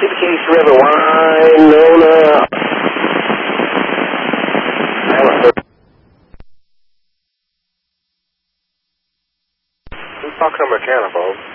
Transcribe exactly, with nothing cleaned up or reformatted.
Case River, Winona. I haven't heard. Who's talking to mechanical?